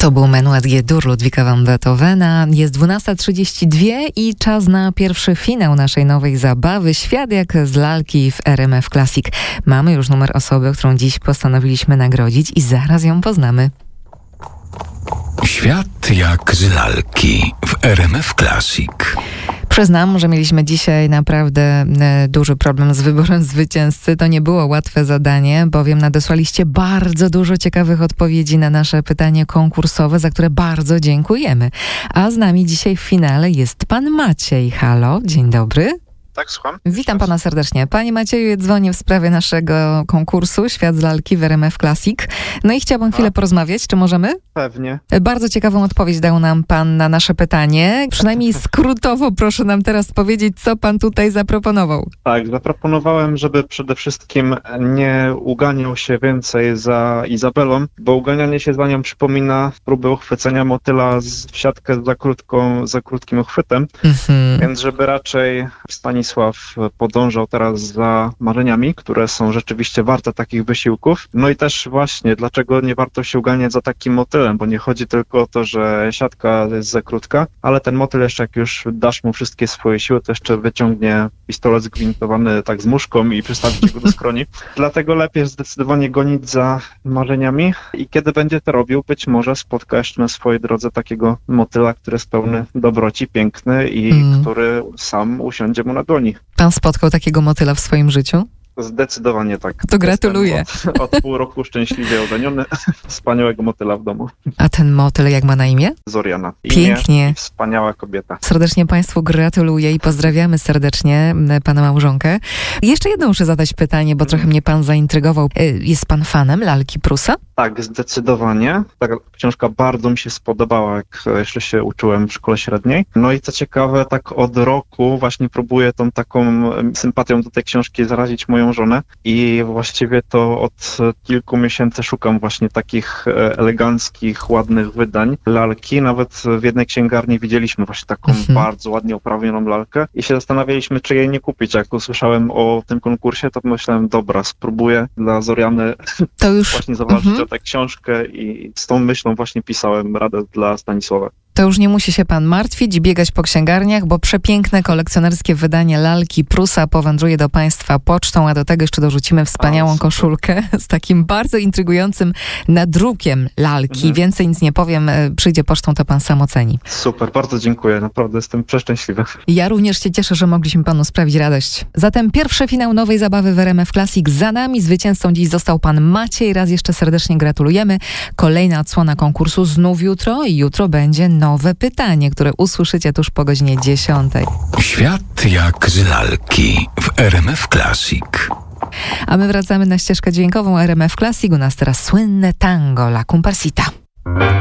To był Menuet G-dur Ludwika van Beethovena. Jest 12:32 i czas na pierwszy finał naszej nowej zabawy. Świat jak z lalki w RMF Classic. Mamy już numer osoby, którą dziś postanowiliśmy nagrodzić i zaraz ją poznamy. Świat jak z lalki w RMF Classic. Przyznam, że mieliśmy dzisiaj naprawdę duży problem z wyborem zwycięzcy. To nie było łatwe zadanie, bowiem nadesłaliście bardzo dużo ciekawych odpowiedzi na nasze pytanie konkursowe, za które bardzo dziękujemy. A z nami dzisiaj w finale jest pan Maciej. Halo, dzień dobry. Tak, słucham. Witam pana serdecznie. Panie Macieju, dzwonię w sprawie naszego konkursu Świat z lalki w RMF Classic. No i chciałabym chwilę porozmawiać. Czy możemy? Pewnie. Bardzo ciekawą odpowiedź dał nam pan na nasze pytanie. Przynajmniej skrótowo proszę nam teraz powiedzieć, co pan tutaj zaproponował. Tak, zaproponowałem, żeby przede wszystkim nie uganiał się więcej za Izabelą, bo uganianie się za nią przypomina próbę uchwycenia motyla w siatkę za krótkim uchwytem, więc żeby raczej Stanisław podążał teraz za marzeniami, które są rzeczywiście warte takich wysiłków. No i też właśnie, dlaczego nie warto się uganiać za takim motylem, bo nie chodzi tylko o to, że siatka jest za krótka, ale ten motyl jeszcze, jak już dasz mu wszystkie swoje siły, to jeszcze wyciągnie pistolet zgwintowany tak z muszką i przystawić go do skroni. Dlatego lepiej zdecydowanie gonić za marzeniami i kiedy będzie to robił, być może spotka jeszcze na swojej drodze takiego motyla, który jest pełny dobroci, piękny i który sam usiądzie mu na dłoni. Pan spotkał takiego motyla w swoim życiu? Zdecydowanie tak. To gratuluję. Od pół roku szczęśliwie ożeniony, wspaniałego motyla w domu. A ten motyl jak ma na imię? Zoriana. Pięknie. I wspaniała kobieta. Serdecznie państwu gratuluję i pozdrawiamy serdecznie pana małżonkę. Jeszcze jedno muszę zadać pytanie, bo trochę mnie pan zaintrygował. Jest pan fanem lalki Prusa? Tak, zdecydowanie. Ta książka bardzo mi się spodobała, jak jeszcze się uczyłem w szkole średniej. No i co ciekawe, tak od roku właśnie próbuję tą taką sympatią do tej książki zarazić moją żonę i właściwie to od kilku miesięcy szukam właśnie takich eleganckich, ładnych wydań lalki. Nawet w jednej księgarni widzieliśmy właśnie taką bardzo ładnie oprawioną lalkę i się zastanawialiśmy, czy jej nie kupić. Jak usłyszałem o tym konkursie, to myślałem, dobra, spróbuję dla Zoriany to już właśnie zawalczyć o tę książkę i z tą myślą właśnie pisałem radę dla Stanisława. To już nie musi się pan martwić i biegać po księgarniach, bo przepiękne kolekcjonerskie wydanie lalki Prusa powędruje do państwa pocztą, a do tego jeszcze dorzucimy wspaniałą koszulkę z takim bardzo intrygującym nadrukiem lalki. Więcej nic nie powiem, przyjdzie pocztą, to pan sam oceni. Super, bardzo dziękuję, naprawdę jestem przeszczęśliwy. Ja również się cieszę, że mogliśmy panu sprawić radość. Zatem pierwszy finał nowej zabawy w RMF Classic za nami. Zwycięzcą dziś został pan Maciej. Raz jeszcze serdecznie gratulujemy. Kolejna odsłona konkursu znów jutro i jutro będzie nowe pytanie, które usłyszycie tuż po godzinie 10. Świat jak z lalki w RMF Classic. A my wracamy na ścieżkę dźwiękową RMF Classic. U nas teraz słynne tango La Comparsita.